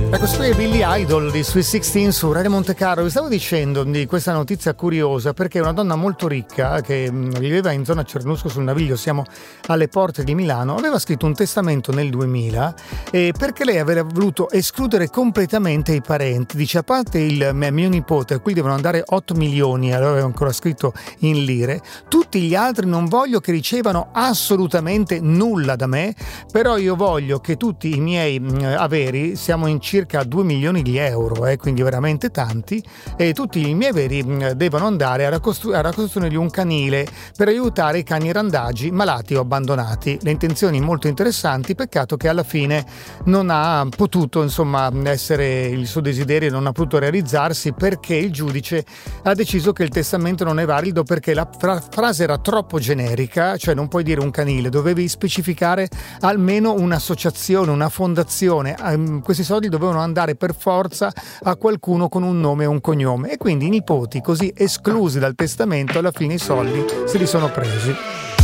Ecco, qui è Billy Idol di Sweet 16 su Radio Monte Carlo. Vi stavo dicendo di questa notizia curiosa perché una donna molto ricca che viveva in zona Cernusco sul Naviglio, siamo alle porte di Milano, aveva scritto un testamento nel 2000 perché lei aveva voluto escludere completamente i parenti. Dice, a parte il mio nipote, a cui devono andare 8 milioni, allora aveva ancora scritto in lire, tutti gli altri non voglio che ricevano assolutamente nulla da me, però io voglio che tutti i miei averi, siamo in circa 2 milioni di euro, quindi veramente tanti, e tutti i miei averi devono andare a ricostruirgli un canile per aiutare i cani randagi malati o abbandonati. Le intenzioni molto interessanti, peccato che alla fine non ha potuto essere il suo desiderio, non ha potuto realizzarsi perché il giudice ha deciso che il testamento non è valido perché la frase era troppo generica, cioè non puoi dire un canile, dovevi specificare almeno un'associazione, una fondazione. Questi soldi dovevano andare per forza a qualcuno con un nome e un cognome, e quindi i nipoti, così esclusi dal testamento, alla fine i soldi se li sono presi.